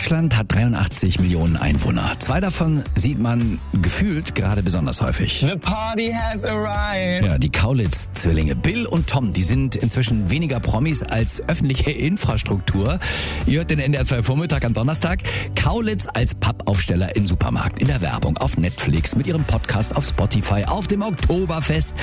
Deutschland hat 83 Millionen Einwohner. 2 davon sieht man gefühlt gerade besonders häufig. The party has arrived. Ja, die Kaulitz-Zwillinge. Bill und Tom, die sind inzwischen weniger Promis als öffentliche Infrastruktur. Ihr hört den NDR 2 Vormittag am Donnerstag. Kaulitz als Pappaufsteller im Supermarkt, in der Werbung, auf Netflix, mit ihrem Podcast, auf Spotify, auf dem Oktoberfest.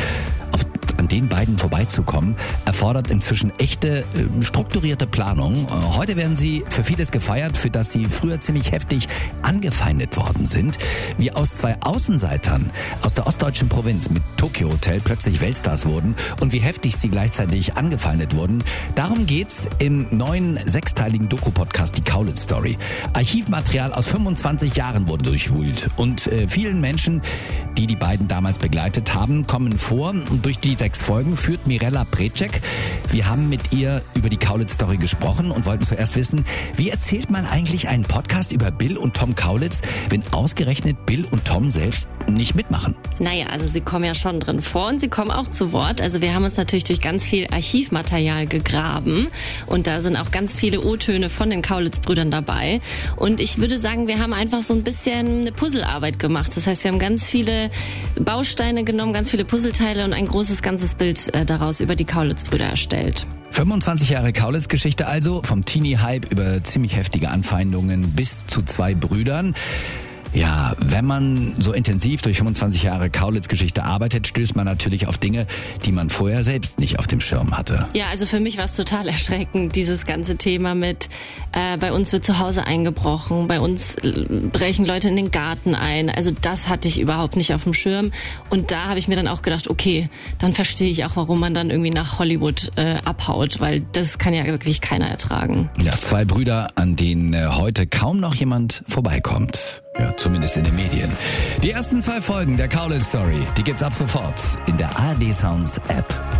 An den beiden vorbeizukommen, erfordert inzwischen echte, strukturierte Planung. Heute werden sie für vieles gefeiert, für das sie früher ziemlich heftig angefeindet worden sind. Wie aus 2 Außenseitern aus der ostdeutschen Provinz mit Tokyo Hotel plötzlich Weltstars wurden und wie heftig sie gleichzeitig angefeindet wurden. Darum geht's im neuen 6-teiligen Doku-Podcast Die Kaulitz Story. Archivmaterial aus 25 Jahren wurde durchwühlt und vielen Menschen, die die beiden damals begleitet haben, kommen vor. Und durch die 6 Folgen führt Mirella Precek. Wir haben mit ihr über die Kaulitz-Story gesprochen und wollten zuerst wissen, wie erzählt man eigentlich einen Podcast über Bill und Tom Kaulitz, wenn ausgerechnet Bill und Tom selbst nicht mitmachen? Naja, also sie kommen ja schon drin vor und sie kommen auch zu Wort. Also wir haben uns natürlich durch ganz viel Archivmaterial gegraben und da sind auch ganz viele O-Töne von den Kaulitz-Brüdern dabei. Und ich würde sagen, wir haben einfach so ein bisschen eine Puzzlearbeit gemacht. Das heißt, wir haben ganz viele Bausteine genommen, ganz viele Puzzleteile und ein großes ganzes Bild daraus über die Kaulitz-Brüder erstellt. 25 Jahre Kaulitz-Geschichte also, vom Teenie-Hype über ziemlich heftige Anfeindungen bis zu 2 Brüdern. Ja, wenn man so intensiv durch 25 Jahre Kaulitz-Geschichte arbeitet, stößt man natürlich auf Dinge, die man vorher selbst nicht auf dem Schirm hatte. Ja, also für mich war es total erschreckend, dieses ganze Thema mit, bei uns wird zu Hause eingebrochen, bei uns brechen Leute in den Garten ein. Also das hatte ich überhaupt nicht auf dem Schirm. Und da habe ich mir dann auch gedacht, okay, dann verstehe ich auch, warum man dann irgendwie nach Hollywood abhaut, weil das kann ja wirklich keiner ertragen. Ja, 2 Brüder, an denen heute kaum noch jemand vorbeikommt. Ja, zumindest in den Medien. Die ersten 2 Folgen der Kaulitz Story, die gibt's ab sofort in der ARD Sounds App.